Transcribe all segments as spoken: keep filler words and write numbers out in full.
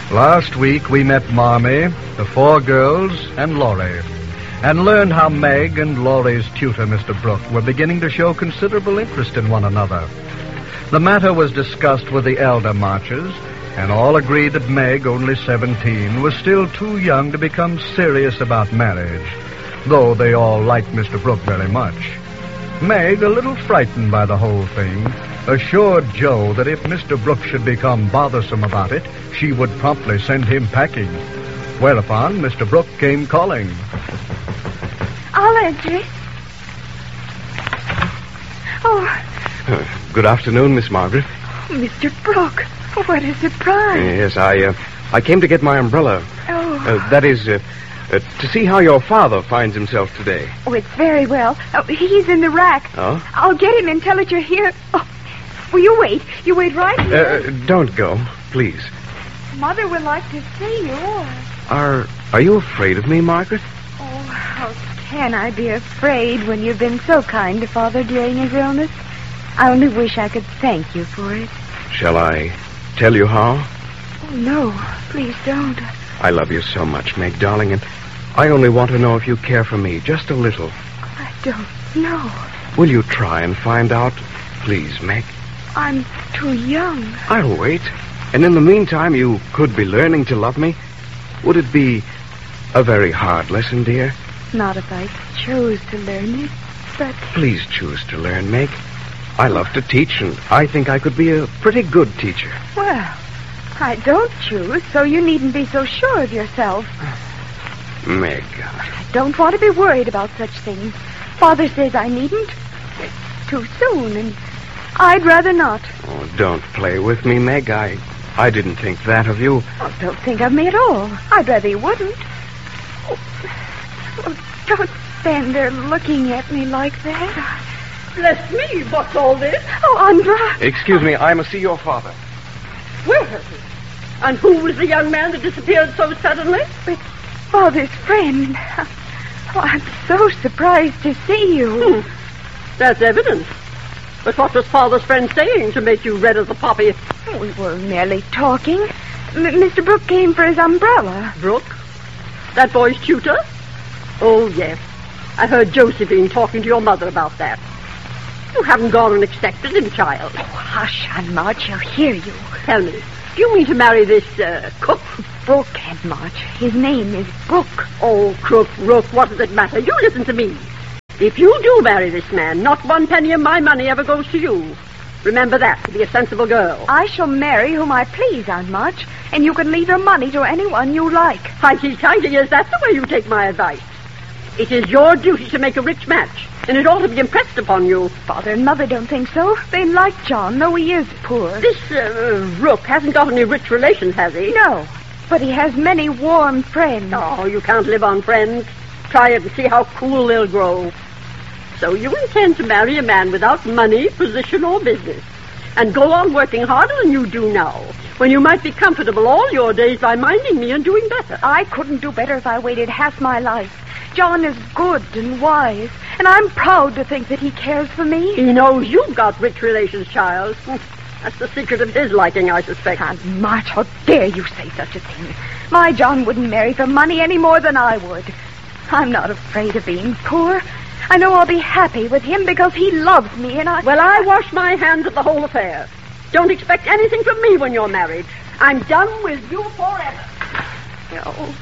Last week we met Marmee, the four girls, and Laurie, and learned how Meg and Laurie's tutor, Mister Brooke, were beginning to show considerable interest in one another. The matter was discussed with the elder Marches, and all agreed that Meg, only seventeen, was still too young to become serious about marriage, though they all liked Mister Brooke very much. Meg, a little frightened by the whole thing, assured Joe that if Mister Brooke should become bothersome about it, she would promptly send him packing. Whereupon Mister Brooke came calling. I'll answer it. Oh. Uh, good afternoon, Miss Margaret. Oh, Mister Brooke, what a surprise. Yes, I uh, I came to get my umbrella. Oh. Uh, that is, uh, uh, to see how your father finds himself today. Oh, it's very well. Oh, he's in the rack. Oh? I'll get him and tell that you're here. Oh, will you wait? You wait right here. Uh, don't go, please. Mother would like to see you. Are Are you afraid of me, Margaret? Oh, how can I be afraid when you've been so kind to Father during his illness? I only wish I could thank you for it. Shall I tell you how? Oh, no. Please don't. I love you so much, Meg, darling, and I only want to know if you care for me, just a little. I don't know. Will you try and find out? Please, Meg. I'm too young. I'll wait. And in the meantime, you could be learning to love me. Would it be a very hard lesson, dear? Not if I chose to learn it, but... Please choose to learn, Meg. I love to teach, and I think I could be a pretty good teacher. Well, I don't choose, so you needn't be so sure of yourself. Meg. I don't want to be worried about such things. Father says I needn't. It's too soon, and I'd rather not. Oh, don't play with me, Meg. I, I didn't think that of you. Oh, don't think of me at all. I'd rather you wouldn't. Oh, oh, don't stand there looking at me like that. Bless me, what's all this? Oh, Andra. Excuse me, I must see your father. Where? And who was the young man that disappeared so suddenly? It's Father's friend. Oh, I'm so surprised to see you. Hmm. That's evidence. But what was Father's friend saying to make you red as a poppy? We were merely talking. M- Mister Brooke came for his umbrella. Brooke? That boy's tutor? Oh, yes. I heard Josephine talking to your mother about that. You haven't gone and accepted him, child. Oh, hush, Aunt March. She'll hear you. Tell me, do you mean to marry this, uh, cook? Brooke, Aunt March. His name is Brooke. Oh, crook, rook, what does it matter? You listen to me. If you do marry this man, not one penny of my money ever goes to you. Remember that, to be a sensible girl. I shall marry whom I please, Aunt March, and you can leave your money to anyone you like. Tighty, tighty, is that the way you take my advice? It is your duty to make a rich match, and it ought to be impressed upon you. Father and Mother don't think so. They like John, though he is poor. This uh, Rook hasn't got any rich relations, has he? No, but he has many warm friends. Oh, you can't live on friends. Try it and see how cool they'll grow. So you intend to marry a man without money, position, or business, and go on working harder than you do now, when you might be comfortable all your days by minding me and doing better. I couldn't do better if I waited half my life. John is good and wise, and I'm proud to think that he cares for me. He knows you've got rich relations, child. That's the secret of his liking, I suspect. Aunt March, how dare you say such a thing? My John wouldn't marry for money any more than I would. I'm not afraid of being poor. I know I'll be happy with him because he loves me, and I... Well, I wash my hands of the whole affair. Don't expect anything from me when you're married. I'm done with you forever. Oh,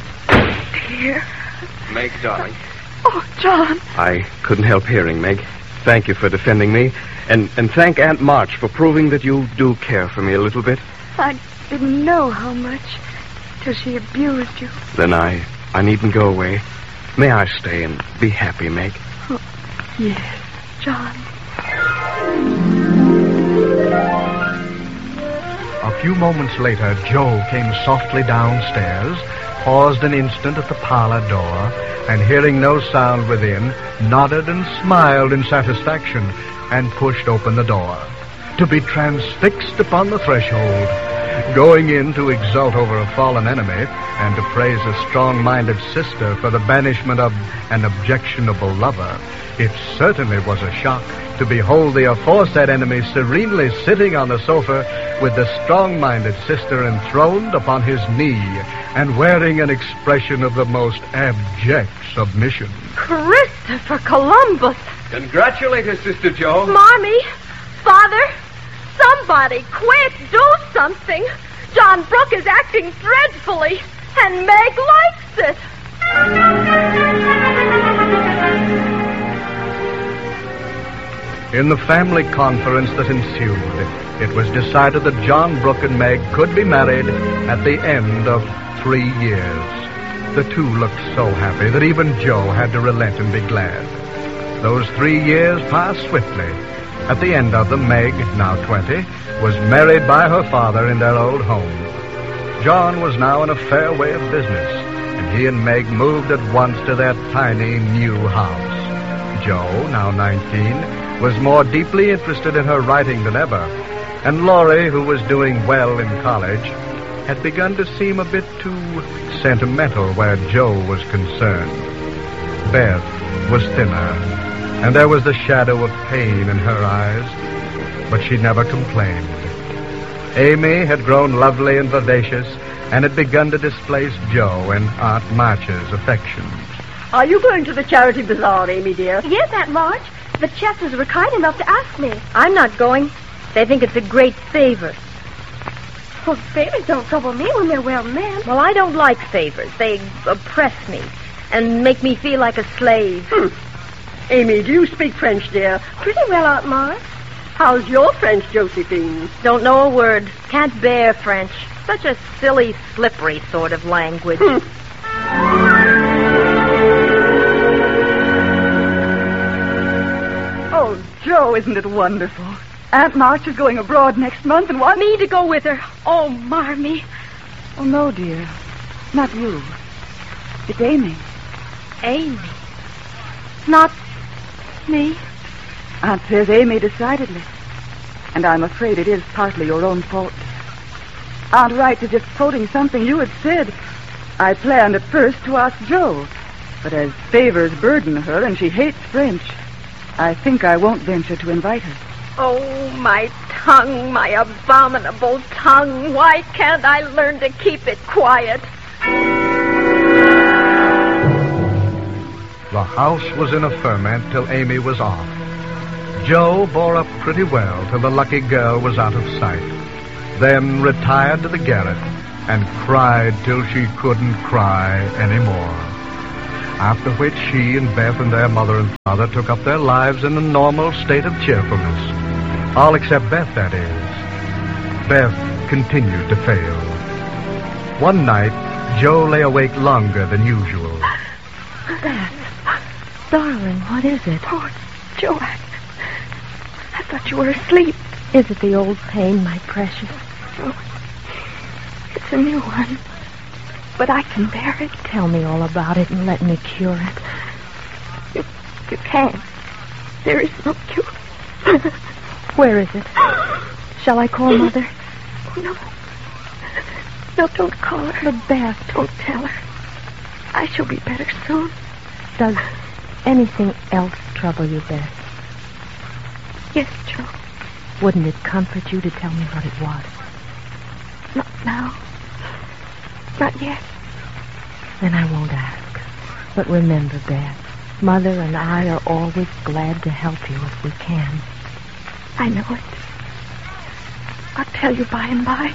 dear. Meg, darling. Oh, John. I couldn't help hearing, Meg. Thank you for defending me. And, and thank Aunt March for proving that you do care for me a little bit. I didn't know how much till she abused you. Then I, I needn't go away. May I stay and be happy, Meg? Oh, yes, John. A few moments later, Joe came softly downstairs, paused an instant at the parlor door, and hearing no sound within, nodded and smiled in satisfaction, and pushed open the door. To be transfixed upon the threshold, going in to exult over a fallen enemy and to praise a strong-minded sister for the banishment of an objectionable lover, it certainly was a shock to behold the aforesaid enemy serenely sitting on the sofa with the strong-minded sister enthroned upon his knee and wearing an expression of the most abject submission. Christopher Columbus! Congratulate her, Sister Joe. Marmee! Father! Somebody, quick, do something! John Brooke is acting dreadfully, and Meg likes it! In the family conference that ensued, it was decided that John Brooke and Meg could be married at the end of three years. The two looked so happy that even Joe had to relent and be glad. Those three years passed swiftly. At the end of them, Meg, now twenty, was married by her father in their old home. John was now in a fair way of business, and he and Meg moved at once to their tiny new house. Joe, now nineteen, was more deeply interested in her writing than ever, and Laurie, who was doing well in college, had begun to seem a bit too sentimental where Joe was concerned. Beth was thinner, and there was the shadow of pain in her eyes, but she never complained. Amy had grown lovely and vivacious, and had begun to displace Joe and Aunt March's affections. Are you going to the charity bazaar, Amy, dear? Yes, Aunt March. The Chesters were kind enough to ask me. I'm not going. They think it's a great favor. Well, favors don't trouble me when they're well meant. Well, I don't like favors. They oppress me and make me feel like a slave. Hmm. Amy, do you speak French, dear? Pretty well, Aunt March. How's your French, Josephine? Don't know a word. Can't bear French. Such a silly, slippery sort of language. Hmm. Oh, Joe, isn't it wonderful? Aunt March is going abroad next month and wants Me to go with her. Oh, Marmee. Oh, no, dear. Not you. It's Amy. Amy. Not me. Aunt says Amy decidedly. And I'm afraid it is partly your own fault. Aunt writes is just quoting something you had said. I planned at first to ask Joe, but as favors burden her and she hates French, I think I won't venture to invite her. Oh, my tongue, my abominable tongue. Why can't I learn to keep it quiet? The house was in a ferment till Amy was off. Joe bore up pretty well till the lucky girl was out of sight, then retired to the garret and cried till she couldn't cry anymore. After which she and Beth and their mother and father took up their lives in a normal state of cheerfulness. All except Beth, that is. Beth continued to fail. One night, Joe lay awake longer than usual. Beth. Darling, what is it? Oh, it's Joe. I, I thought you were asleep. Is it the old pain, my precious? Oh, it's a new one. But I can bear it. Tell me all about it and let me cure it. You, you can't. There is no cure. Where is it? Shall I call Mother? No. No, don't call her. But Beth. Don't tell her. I shall be better soon. Does anything else trouble you, Beth? Yes, Joe. Wouldn't it comfort you to tell me what it was? Not now. Not yet. Then I won't ask. But remember, Beth, Mother and I are always glad to help you if we can. I know it. I'll tell you by and by.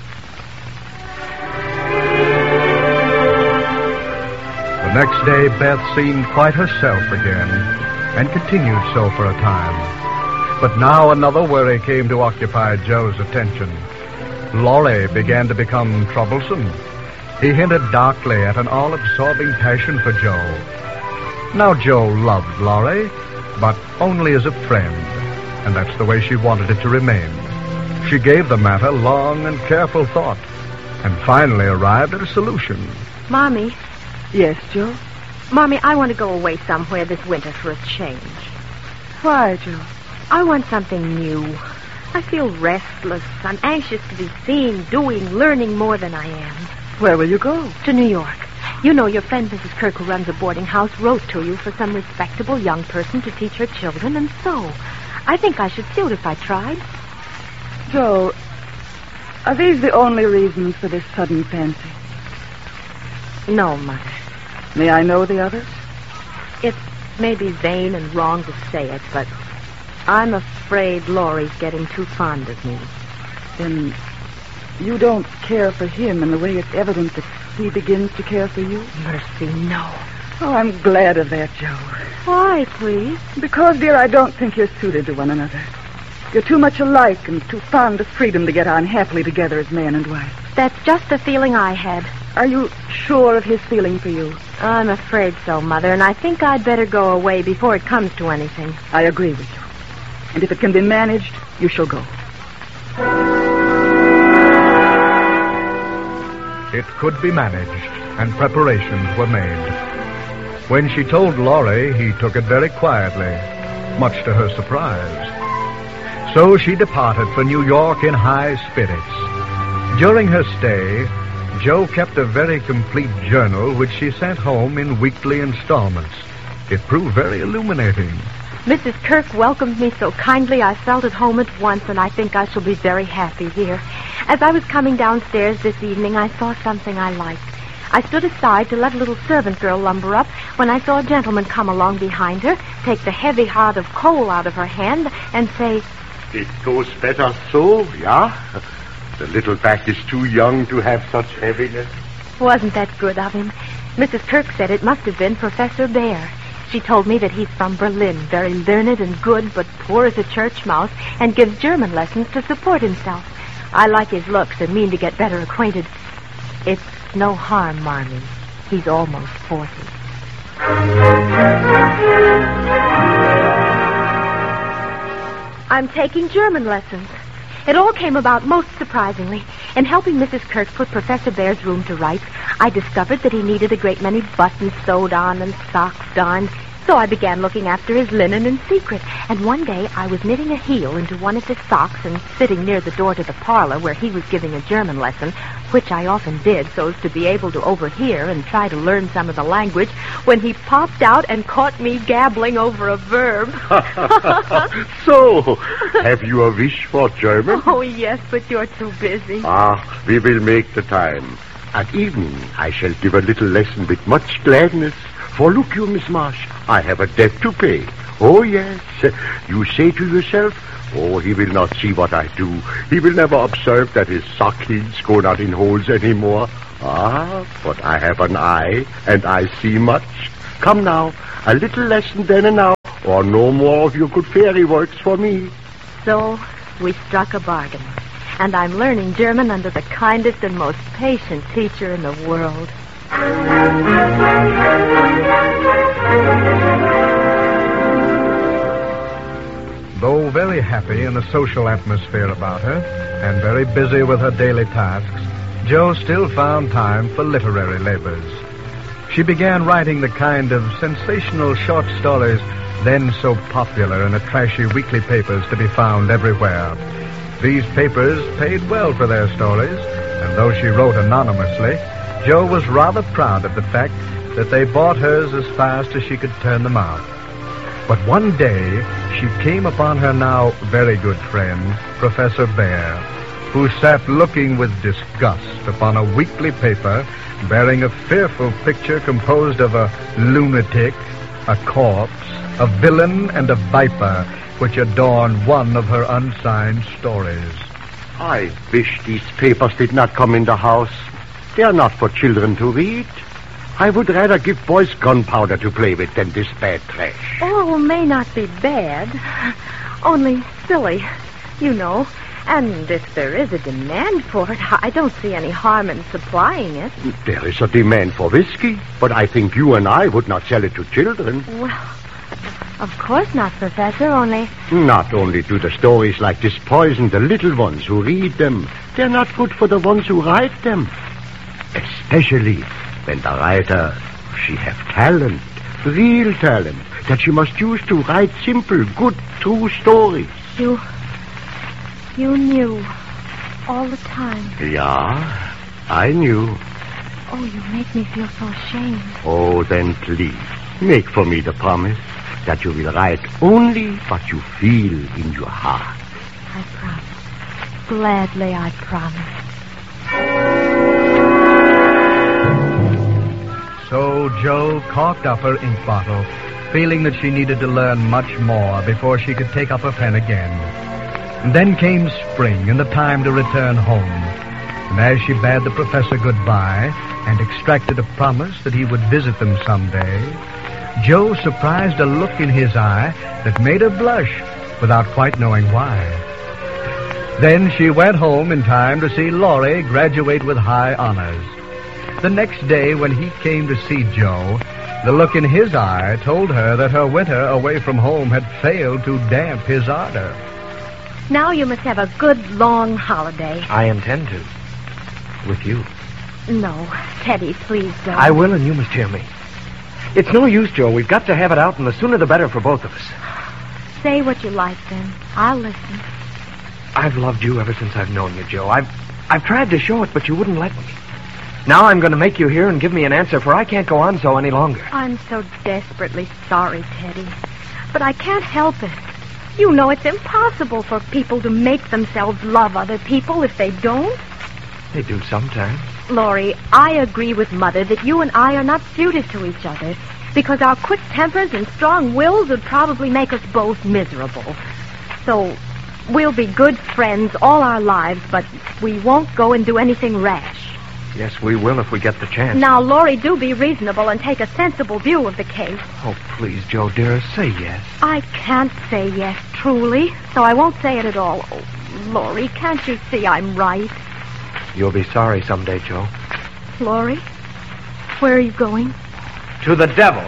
The next day, Beth seemed quite herself again, and continued so for a time. But now another worry came to occupy Joe's attention. Laurie began to become troublesome. He hinted darkly at an all-absorbing passion for Joe. Now Joe loved Laurie, but only as a friend, and that's the way she wanted it to remain. She gave the matter long and careful thought, and finally arrived at a solution. Mommy. Yes, Joe? Mommy, I want to go away somewhere this winter for a change. Why, Joe? I want something new. I feel restless. I'm anxious to be seen, doing, learning more than I am. Where will you go? To New York. You know your friend Missus Kirk, who runs a boarding house, wrote to you for some respectable young person to teach her children, and so I think I should suit if I tried. Joe, are these the only reasons for this sudden fancy? No, Mother. May I know the others? It may be vain and wrong to say it, but I'm afraid Laurie's getting too fond of me. Then you don't care for him in the way it's evident that he begins to care for you? Mercy, no. Oh, I'm glad of that, Joe. Why, please? Because, dear, I don't think you're suited to one another. You're too much alike and too fond of freedom to get on happily together as man and wife. That's just the feeling I had. Are you sure of his feeling for you? I'm afraid so, Mother, and I think I'd better go away before it comes to anything. I agree with you. And if it can be managed, you shall go. It could be managed, and preparations were made. When she told Laurie, he took it very quietly, much to her surprise. So she departed for New York in high spirits. During her stay, Jo kept a very complete journal which she sent home in weekly installments. It proved very illuminating. Missus Kirk welcomed me so kindly I felt at home at once, and I think I shall be very happy here. As I was coming downstairs this evening, I saw something I liked. I stood aside to let a little servant girl lumber up when I saw a gentleman come along behind her, take the heavy heart of coal out of her hand, and say, "It goes better so, yeah? The little back is too young to have such heaviness." Wasn't that good of him? Missus Kirk said it must have been Professor Bear. She told me that he's from Berlin, very learned and good, but poor as a church mouse, and gives German lessons to support himself. I like his looks and mean to get better acquainted. It's no harm, Marmee. He's almost forty. I'm taking German lessons. It all came about most surprisingly. In helping Missus Kirk put Professor Bear's room to rights, I discovered that he needed a great many buttons sewed on and socks darned. So I began looking after his linen in secret. And one day I was knitting a heel into one of his socks and sitting near the door to the parlor where he was giving a German lesson, which I often did so as to be able to overhear and try to learn some of the language, when he popped out and caught me gabbling over a verb. So, have you a wish for German? Oh, yes, but you're too busy. Ah, we will make the time. At evening, I shall give a little lesson with much gladness. For look you, Miss Marsh, I have a debt to pay. Oh, yes. You say to yourself, oh, he will not see what I do. He will never observe that his sock heels go not in holes anymore. Ah, but I have an eye, and I see much. Come now, a little lesson then and now, or no more of your good fairy works for me. So, we struck a bargain. And I'm learning German under the kindest and most patient teacher in the world. Though very happy in the social atmosphere about her, and very busy with her daily tasks, Jo still found time for literary labors. She began writing the kind of sensational short stories then so popular in the trashy weekly papers to be found everywhere. These papers paid well for their stories, and though she wrote anonymously, Jo was rather proud of the fact that they bought hers as fast as she could turn them out. But one day, she came upon her now very good friend, Professor Bear, who sat looking with disgust upon a weekly paper bearing a fearful picture composed of a lunatic, a corpse, a villain, and a viper, which adorned one of her unsigned stories. I wish these papers did not come in the house. They are not for children to read. I would rather give boys gunpowder to play with than this bad trash. Oh, may not be bad. Only silly, you know. And if there is a demand for it, I don't see any harm in supplying it. There is a demand for whiskey, but I think you and I would not sell it to children. Well, of course not, Professor, only... Not only do the stories like this poison the little ones who read them. They're not good for the ones who write them. Especially when the writer, she have talent, real talent, that she must use to write simple, good, true stories. You... You knew all the time. Yeah, I knew. Oh, you make me feel so ashamed. Oh, then please, make for me the promise that you will write only what you feel in your heart. I promise. Gladly, I promise. So Jo corked up her ink bottle, feeling that she needed to learn much more before she could take up her pen again. And then came spring and the time to return home. And as she bade the professor goodbye and extracted a promise that he would visit them someday, Jo surprised a look in his eye that made her blush without quite knowing why. Then she went home in time to see Laurie graduate with high honors. The next day when he came to see Jo, the look in his eye told her that her winter away from home had failed to damp his ardor. Now you must have a good, long holiday. I intend to. With you. No, Teddy, please don't. I will, and you must hear me. It's no use, Jo. We've got to have it out, and the sooner the better for both of us. Say what you like, then. I'll listen. I've loved you ever since I've known you, Jo. I've, I've tried to show it, but you wouldn't let me. Now I'm going to make you hear and give me an answer, for I can't go on so any longer. I'm so desperately sorry, Teddy. But I can't help it. You know it's impossible for people to make themselves love other people if they don't. They do sometimes. Laurie, I agree with Mother that you and I are not suited to each other because our quick tempers and strong wills would probably make us both miserable. So we'll be good friends all our lives, but we won't go and do anything rash. Yes, we will if we get the chance. Now, Laurie, do be reasonable and take a sensible view of the case. Oh, please, Jo, dearest, say yes. I can't say yes, truly, so I won't say it at all. Oh, Laurie, can't you see I'm right? You'll be sorry someday, Jo. Laurie, where are you going? To the devil.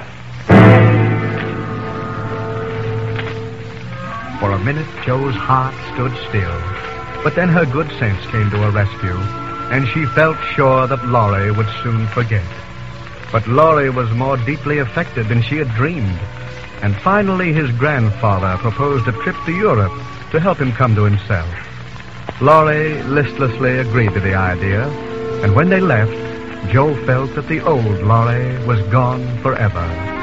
For a minute, Jo's heart stood still. But then her good sense came to her rescue, and she felt sure that Laurie would soon forget. But Laurie was more deeply affected than she had dreamed. And finally, his grandfather proposed a trip to Europe to help him come to himself. Laurie listlessly agreed to the idea, and when they left, Jo felt that the old Laurie was gone forever.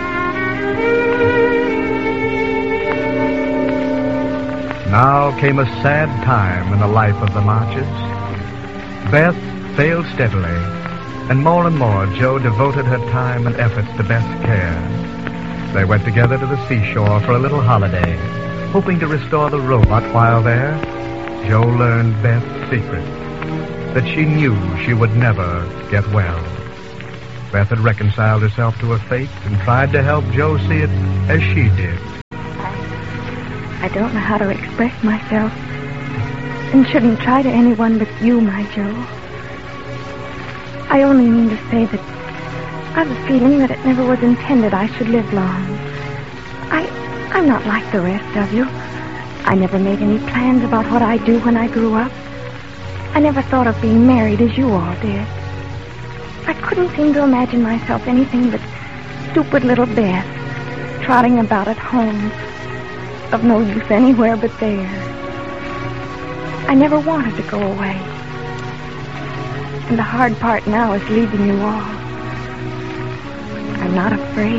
Now came a sad time in the life of the Marches. Beth failed steadily, and more and more Jo devoted her time and efforts to Beth's care. They went together to the seashore for a little holiday, hoping to restore the robot. While there, Jo learned Beth's secret, that she knew she would never get well. Beth had reconciled herself to her fate and tried to help Jo see it as she did. I don't know how to express myself, and shouldn't try to anyone but you, my Jo. I only mean to say that I've a feeling that it never was intended I should live long. I, I'm not like the rest of you. I never made any plans about what I'd do when I grew up. I never thought of being married as you all did. I couldn't seem to imagine myself anything but stupid little Beth, trotting about at home, of no use anywhere but there. I never wanted to go away. And the hard part now is leaving you all. I'm not afraid.